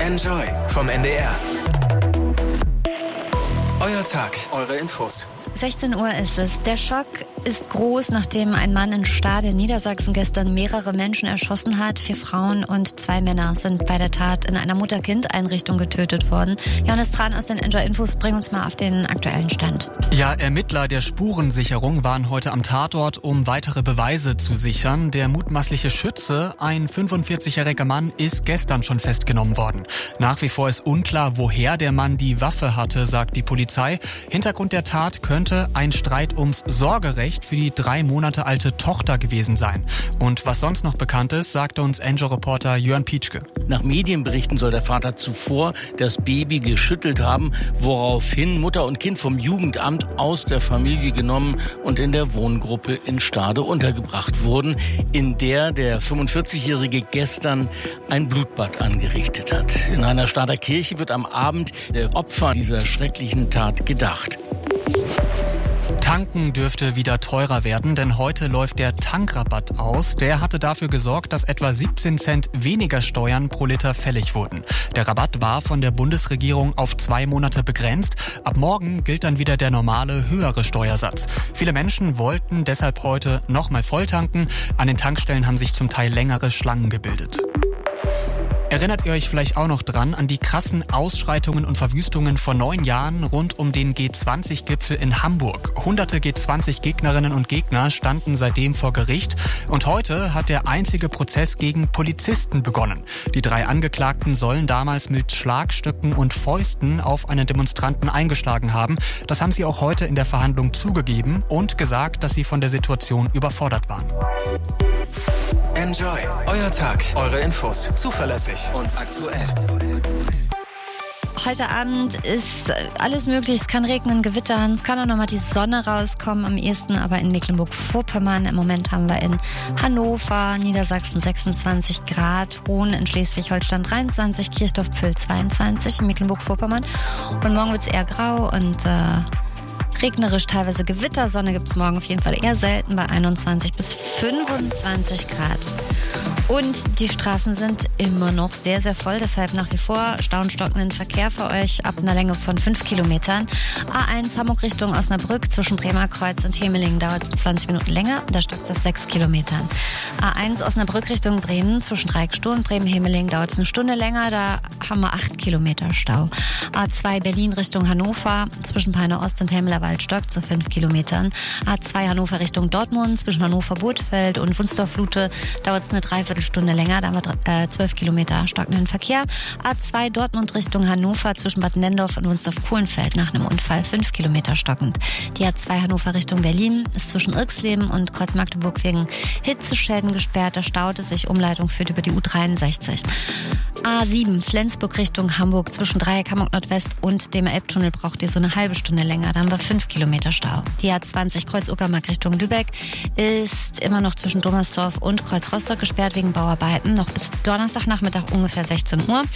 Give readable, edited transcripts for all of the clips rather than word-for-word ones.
Enjoy vom NDR. Euer Tag, eure Infos. 16 Uhr ist es. Der Schock ist groß, nachdem ein Mann in Stade in Niedersachsen gestern mehrere Menschen erschossen hat. 4 Frauen und 2 Männer sind bei der Tat in einer Mutter-Kind-Einrichtung getötet worden. Johannes Tran aus den Enjoy Infos, bring uns mal auf den aktuellen Stand. Ja, Ermittler der Spurensicherung waren heute am Tatort, um weitere Beweise zu sichern. Der mutmaßliche Schütze, ein 45-jähriger Mann, ist gestern schon festgenommen worden. Nach wie vor ist unklar, woher der Mann die Waffe hatte, sagt die Polizei. Hintergrund der Tat könnte ein Streit ums Sorgerecht für die 3 Monate alte Tochter gewesen sein. Und was sonst noch bekannt ist, sagte uns Enjoy-Reporter Jörn Pietschke. Nach Medienberichten soll der Vater zuvor das Baby geschüttelt haben, woraufhin Mutter und Kind vom Jugendamt aus der Familie genommen und in der Wohngruppe in Stade untergebracht wurden, in der der 45-Jährige gestern ein Blutbad angerichtet hat. In einer Stader Kirche wird am Abend der Opfer dieser schrecklichen Tat gedacht. Tanken dürfte wieder teurer werden, denn heute läuft der Tankrabatt aus. Der hatte dafür gesorgt, dass etwa 17 Cent weniger Steuern pro Liter fällig wurden. Der Rabatt war von der Bundesregierung auf 2 Monate begrenzt. Ab morgen gilt dann wieder der normale, höhere Steuersatz. Viele Menschen wollten deshalb heute nochmal volltanken. An den Tankstellen haben sich zum Teil längere Schlangen gebildet. Erinnert ihr euch vielleicht auch noch dran an die krassen Ausschreitungen und Verwüstungen vor 9 Jahren rund um den G20-Gipfel in Hamburg? Hunderte G20-Gegnerinnen und Gegner standen seitdem vor Gericht. Und heute hat der einzige Prozess gegen Polizisten begonnen. Die 3 Angeklagten sollen damals mit Schlagstöcken und Fäusten auf einen Demonstranten eingeschlagen haben. Das haben sie auch heute in der Verhandlung zugegeben und gesagt, dass sie von der Situation überfordert waren. Enjoy, euer Tag, eure Infos. Zuverlässig und aktuell. Heute Abend ist alles möglich. Es kann regnen, gewittern. Es kann auch nochmal die Sonne rauskommen am ehesten. Aber in Mecklenburg-Vorpommern im Moment haben wir in Hannover, Niedersachsen 26 Grad, Hohn in Schleswig-Holstein 23, Kirchdorf-Püll 22 in Mecklenburg-Vorpommern. Und morgen wird es eher grau und regnerisch, teilweise Gewitter. Sonne gibt es morgen auf jeden Fall eher selten bei 21 bis 25 Grad. Und die Straßen sind immer noch sehr, sehr voll. Deshalb nach wie vor staunstockenden Verkehr für euch ab einer Länge von 5 Kilometern. A1 Hamburg Richtung Osnabrück zwischen Bremerkreuz und Hemelingen dauert es 20 Minuten länger. Da stockt es auf 6 Kilometern. A1 Osnabrück Richtung Bremen zwischen Dreieckstuhl und Bremen-Hemelingen dauert es eine Stunde länger. Da haben wir 8 Kilometer Stau. A2 Berlin Richtung Hannover zwischen Peine Ost und Hemmeler Waldstock zu 5 Kilometern. A2 Hannover Richtung Dortmund zwischen Hannover-Bothfeld und Wunstorf-Lute dauert es eine Dreiviertelstunde länger. Da haben wir 12 Kilometer stockenden Verkehr. A2 Dortmund Richtung Hannover zwischen Bad Nendorf und Wunstorf-Kuhlenfeld nach einem Unfall 5 Kilometer stockend. Die A2 Hannover Richtung Berlin ist zwischen Irxleben und Kreuz Magdeburg wegen Hitzeschäden gesperrt. Da staut es sich. Umleitung führt über die U63. A7 Flensburg Richtung Hamburg zwischen Dreieck Hamburg Nordwest und dem Elbtunnel braucht ihr so eine halbe Stunde länger. Da haben wir 5 Kilometer Stau. Die A20 Kreuz-Uckermark Richtung Lübeck ist immer noch zwischen Dommersdorf und Kreuz-Rostock gesperrt wegen Bauarbeiten. Noch bis Donnerstagnachmittag ungefähr 16 Uhr.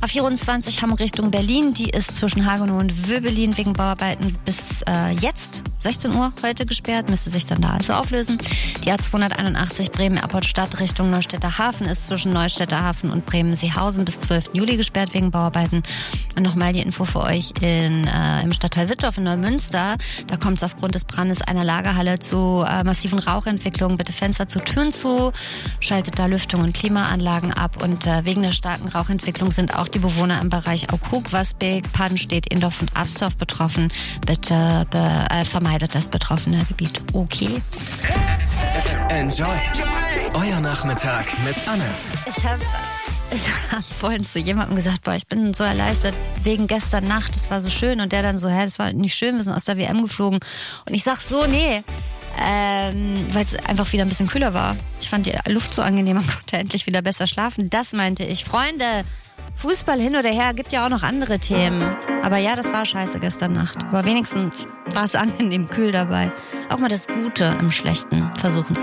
A24 Hamburg Richtung Berlin. Die ist zwischen Hagenow und Wöbelin wegen Bauarbeiten bis jetzt 16 Uhr heute gesperrt. Müsste sich dann da also auflösen. Die A281 Bremen-Erport-Stadt Richtung Neustädter Hafen ist zwischen Neustädter Hafen und Bremen-Seehausen bis 12. Juli gesperrt wegen Bauarbeiten. Und nochmal die Info für euch im Stadtteil Wittdorf in Neumünster. Da kommt es aufgrund des Brandes einer Lagerhalle zu massiven Rauchentwicklungen. Bitte Fenster zu, Türen zu. Schaltet da Lüftung und Klimaanlagen ab. Und wegen der starken Rauchentwicklung sind auch die Bewohner im Bereich Aukrug, Wasbeek, Padenstedt, Indorf und Absdorf betroffen. Bitte vermeidet das betroffene Gebiet. Okay. Enjoy, euer Nachmittag mit Anne. Ich habe vorhin zu jemandem gesagt, ich bin so erleichtert wegen gestern Nacht, das war so schön. Und der dann so, das war nicht schön, wir sind aus der WM geflogen. Und ich sag so, nee, weil es einfach wieder ein bisschen kühler war. Ich fand die Luft so angenehm, man konnte endlich wieder besser schlafen. Das meinte ich. Freunde, Fußball hin oder her, gibt ja auch noch andere Themen. Aber ja, das war scheiße gestern Nacht. Aber wenigstens war es angenehm kühl dabei. Auch mal das Gute im Schlechten versuchen zu